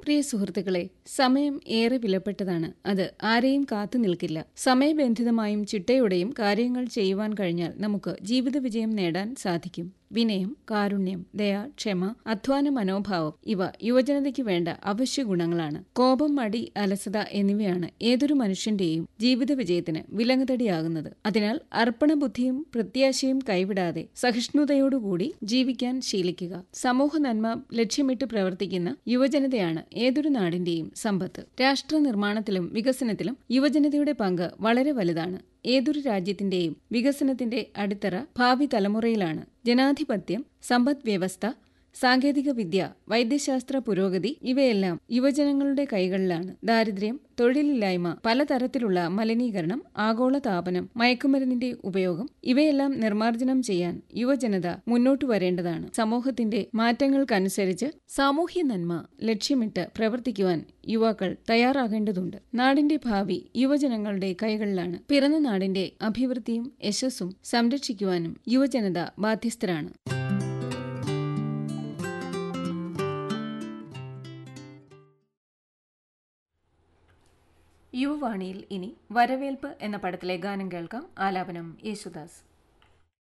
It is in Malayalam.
പ്രിയ സുഹൃത്തുക്കളെ, സമയം ഏറെ വിലപ്പെട്ടതാണ്. അത് ആരെയും കാത്തു നിൽക്കില്ല. സമയബന്ധിതമായും ചിട്ടയോടെയും കാര്യങ്ങൾ ചെയ്യുവാൻ കഴിഞ്ഞാൽ നമുക്ക് ജീവിത വിജയം നേടാൻ സാധിക്കും. വിനയം, കാരുണ്യം, ദയ, ക്ഷമ, അധ്വാന മനോഭാവം ഇവ യുവജനതയ്ക്ക് വേണ്ട അവശ്യ ഗുണങ്ങളാണ്. കോപം, മടി, അലസത എന്നിവയാണ് ഏതൊരു മനുഷ്യന്റെയും ജീവിത വിജയത്തിന് വിലങ്ങുതടിയാകുന്നത്. അതിനാൽ അർപ്പണബുദ്ധിയും പ്രത്യാശയും കൈവിടാതെ സഹിഷ്ണുതയോടുകൂടി ജീവിക്കാൻ ശീലിക്കുക. സമൂഹ നന്മ ലക്ഷ്യമിട്ട് പ്രവർത്തിക്കുന്ന യുവജനതയാണ് ഏതൊരു നാടിന്റെയും സമ്പത്ത്. രാഷ്ട്ര നിർമ്മാണത്തിലും വികസനത്തിലും യുവജനതയുടെ പങ്ക് വളരെ വലുതാണ്. ഏതൊരു രാജ്യത്തിന്റെയും വികസനത്തിന്റെ അടിത്തറ ഭാവി തലമുറയിലാണ്. ജനാധിപത്യം, സമ്പദ് വ്യവസ്ഥ, സാങ്കേതിക വിദ്യ, വൈദ്യശാസ്ത്ര പുരോഗതി ഇവയെല്ലാം യുവജനങ്ങളുടെ കൈകളിലാണ്. ദാരിദ്ര്യം, തൊഴിലില്ലായ്മ, പലതരത്തിലുള്ള മലിനീകരണം, ആഗോളതാപനം, മയക്കുമരുന്നിന്റെ ഉപയോഗം ഇവയെല്ലാം നിർമ്മാർജ്ജനം ചെയ്യാൻ യുവജനത മുന്നോട്ടു വരേണ്ടതാണ്. സമൂഹത്തിന്റെ മാറ്റങ്ങൾക്കനുസരിച്ച് സാമൂഹ്യ നന്മ ലക്ഷ്യമിട്ട് പ്രവർത്തിക്കുവാൻ യുവാക്കൾ തയ്യാറാകേണ്ടതുണ്ട്. നാടിന്റെ ഭാവി യുവജനങ്ങളുടെ കൈകളിലാണ്. പിറന്ന നാടിന്റെ അഭിവൃദ്ധിയും യശസ്സും സംരക്ഷിക്കുവാനും യുവജനത ബാധ്യസ്ഥരാണ്. യുവവാണിയിൽ ഇനി വരവേൽപ്പ് എന്ന പടത്തിലെ ഗാനം കേൾക്കാം. ആലാപനം യേശുദാസ്.